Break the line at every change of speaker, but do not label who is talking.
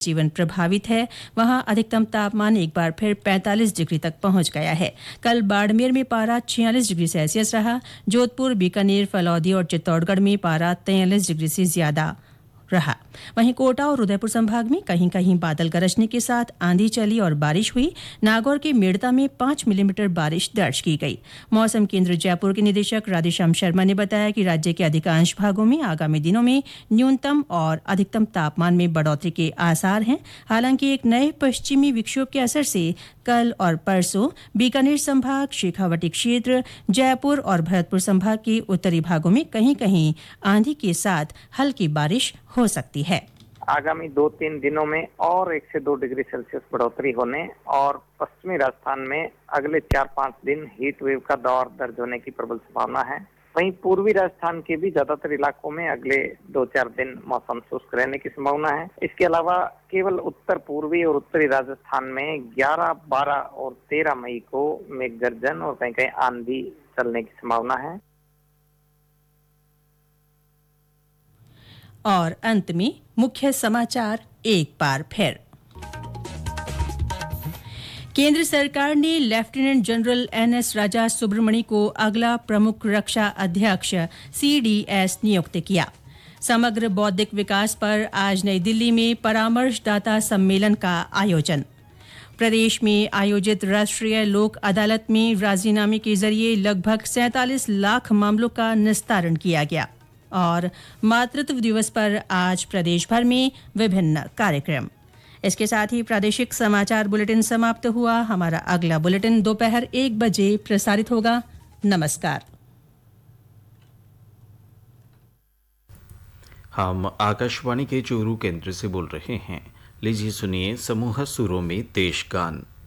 जीवन प्रभावित है, वहां अधिकतम तापमान एक बार फिर 45 डिग्री तक पहुंच गया है। कल बाड़मेर में पारा 46 डिग्री सेल्सियस रहा। जोधपुर, बीकानेर, फलौदी और चित्तौड़गढ़ में पारा 43 डिग्री से ज्यादा रहा। वहीं कोटा और उदयपुर संभाग में कहीं कहीं बादल गरजने के साथ आंधी चली और बारिश हुई। नागौर के मेड़ता में 5 मिलीमीटर बारिश दर्ज की गई। मौसम केंद्र जयपुर के निदेशक राधेश्याम शर्मा ने बताया कि राज्य के अधिकांश भागों में आगामी दिनों में न्यूनतम और अधिकतम तापमान में बढ़ोतरी के आसार हैं। हालांकि एक नए पश्चिमी विक्षोभ के असर से कल और परसों बीकानेर संभाग, शेखावटी क्षेत्र, जयपुर और भरतपुर संभाग के उत्तरी भागों में कहीं कहीं आंधी के साथ हल्की बारिश हो सकती है।
आगामी 2-3 दिनों में और 1 से 2 डिग्री सेल्सियस बढ़ोतरी होने और पश्चिमी राजस्थान में अगले 4-5 दिन हीट वेव का दौर दर्ज होने की प्रबल संभावना है। वहीं पूर्वी राजस्थान के भी ज्यादातर इलाकों में अगले 2-4 दिन मौसम शुष्क रहने की संभावना है। इसके अलावा केवल उत्तर पूर्वी और उत्तरी राजस्थान में 11, 12 और 13 मई को मेघ गर्जन और कहीं कहीं आंधी चलने की संभावना है।
और अंत में मुख्य समाचार एक बार फिर। केंद्र सरकार ने लेफ्टिनेंट जनरल एनएस राजा सुब्रमणी को अगला प्रमुख रक्षा अध्यक्ष सीडीएस नियुक्त किया। समग्र बौद्धिक विकास पर आज नई दिल्ली में परामर्शदाता सम्मेलन का आयोजन। प्रदेश में आयोजित राष्ट्रीय लोक अदालत में राजीनामे के जरिए लगभग 47 लाख मामलों का निस्तारण किया गया। और मातृत्व दिवस पर आज प्रदेश भर में विभिन्न कार्यक्रम। इसके साथ ही प्रादेशिक समाचार बुलेटिन समाप्त हुआ। हमारा अगला बुलेटिन दोपहर 1 बजे प्रसारित होगा। नमस्कार।
हम आकाशवाणी के चूरू केंद्र से बोल रहे हैं। लीजिए सुनिए समूह सुरों में देश गान।